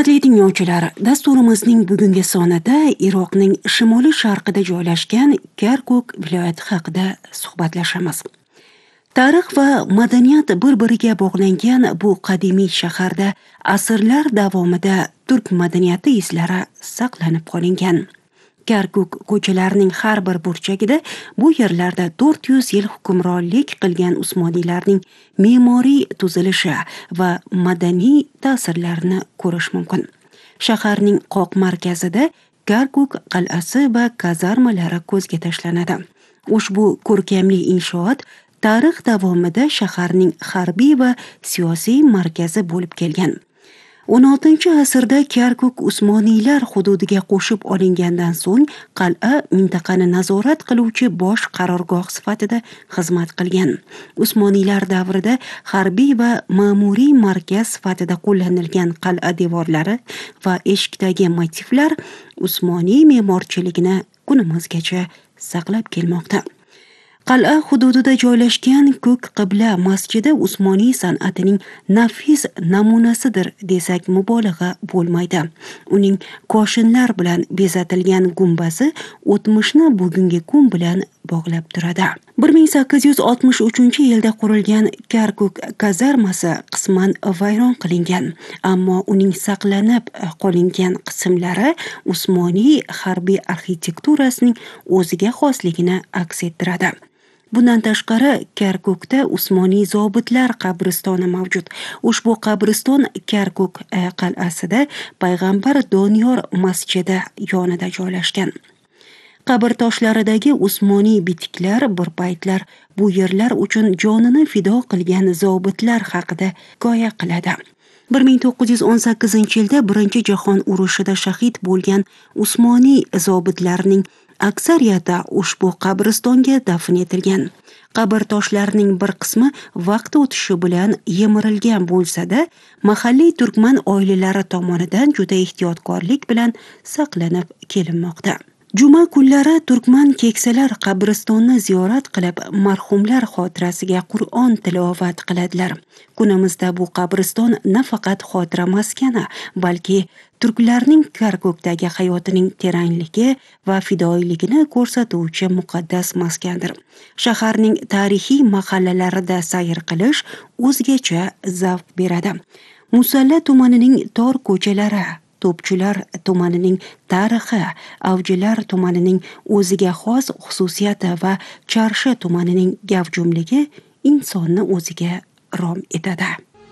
Hurmatli tinglovchilar, dasturimizning bugungi sonida Iroqning shimoli-sharqida joylashgan Kerkuk viloyati haqida suhbatlashamiz. Tarix va madaniyat bir-biriga bog'langan bu qadimiy shaharda asrlar davomida turk madaniyati izlari saqlanib qolingan. Kerkuk ko'chalarining har bir burchagida bu yerlarda 400 yil hukmronlik qilgan Usmoniylarning me'moriy tuzilishi va madaniy ta'sirlarini ko'rish mumkin. Shaharning qoq markazida Kerkuk qal'asi va kazarmalari ko'zga tashlanadi. Ushbu ko'rkamli inshoot tarix davomida shaharning harbiy va siyosiy markazi bo'lib kelgan. 16-asrda Kerkuk Usmoniylar hududiga qo'shib olingandan so'ng qal'a mintaqani nazorat qiluvchi bosh qarorgoh sifatida xizmat qilgan. Usmoniylar davrida harbiy va ma'muriy markaz sifatida qo'llanilgan qal'a devorlari va eshikdagi motivlar Usmoniy me'morchiligini kunimizgacha saqlab kelmoqda. Qal'a hududida joylashgan Ko'k Qibla masjidi Usmoniy san'atining nafis namunasidir desak mubolag'a bo'lmaydi. Uning koshinlar bilan bezatilgan gumbazi o'tmishni bugungi kun bilan bog'lab turadi. 1863-yilda qurilgan Kerkuk kazarmasi qisman vayron qilingan, ammo uning saqlanib qolingan qismlari Usmoniy harbiy arxitekturasining o'ziga xosligini aks ettiradi. Bundan tashqari, Kerkukda Usmoniy zobitlar qabristoni mavjud. Ushbu qabriston Kerkuk qal'asida Payg'ambar Doniyor masjidi yonida joylashgan. Qabr toshlaridagi Usmoniy bitiklar bir paytlar bu yerlar uchun jonini fido qilgan zobitlar haqida hikoya qiladi. 1918-yilda Birinchi jahon urushida shahid bo'lgan Usmoniy zobitlarning aksariyati ushbu qabristonga dafn etilgan. Qabr toshlarining bir qismi vaqt o'tishi bilan yemirilgan bo'lsa-da, mahalliy turkman oilalari tomonidan juda ehtiyotkorlik bilan saqlanib kelinmoqda. Juma kunlari turkman keksalar qabristonni ziyorat qilib, marhumlar xotirasiga Qur'on tilovat qiladilar. Kunimizda bu qabriston nafaqat xotira maskani, balki turklarning Kerkukdagi hayotining terangligi va fidoyiligini ko'rsatuvchi muqaddas maskandir. Shaharning tarixiy mahallalarida sayr qilish o'zgacha zavq beradi. Musalla tumanining tor ko'chalari, To'pchilar tumanining tarixi, Avjilar tumanining o'ziga xos xususiyati va Charshi tumanining gavjumligi insonni o'ziga rom etadi.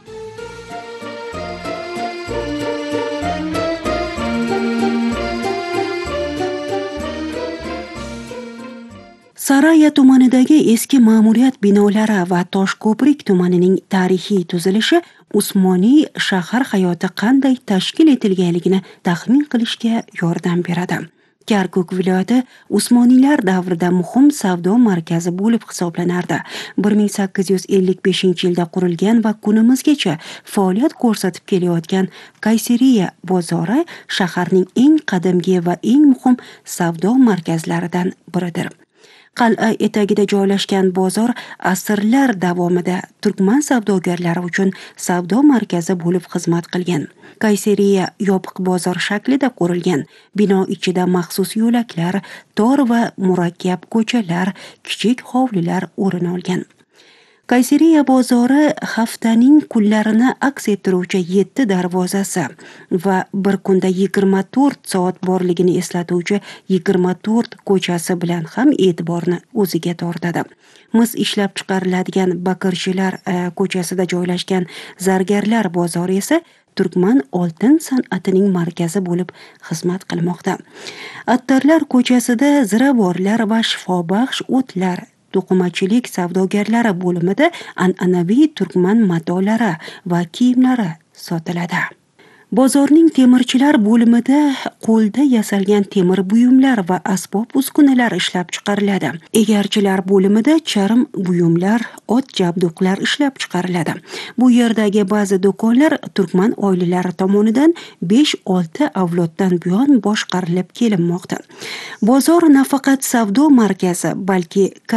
Saraya tumanidagi eski ma'muriyat binolari va Toshko'prik tumanining tarixiy tuzilishi Usmoniy shahar hayoti qanday tashkil etilganligini taxmin qilishga yordam beradi. Kerkuk viloyati Usmoniylar davrida muhim savdo markazi bo'lib hisoblanardi. 1855-yilda qurilgan va kunimizgacha faoliyat ko'rsatib kelayotgan Kayseriya bozori shaharning eng qadimgi va eng muhim savdo markazlaridan biridir. Qal'a etagida joylashgan bozor asrlar davomida turkman savdogarlari uchun savdo markazi bo'lib xizmat qilgan. Kayseriya yopiq bozor shaklida qurilgan. Bino ichida maxsus yo'laklar, tor va murakkab ko'chalar, kichik hovlilar o'rin olgan. Kayseriya bozori haftaning kunlarini aks ettiruvchi 7 darvozasi va bir kunda 24 soat borligini eslatuvchi 24 ko'chasi bilan ham e'tiborni o'ziga tortadi. Mis ishlab chiqariladigan Bakirchilar ko'chasida joylashgan Zargarlar bozori esa turkman oltin san'atining markazi bo'lib xizmat qilmoqda. Attarlar ko'chasida ziravorlar va shifobaxsh o'tlar, to'qimachilik savdogarlari bo'limida an'anaviy turkman matolari va kiyimlari sotiladi. Bozorning temirchilar bo'limida qo'lda yasalgan temir buyumlar va asbob-uskunalar ishlab chiqariladi. Egarchilar bo'limida charm buyumlar, ot jabduqlar ishlab chiqariladi. Bu yerdagi ba'zi do'konlar turkman oilalari tomonidan 5-6 avloddan buyon boshqarilib kelinmoqda. Bozor nafaqat savdo markazi, balki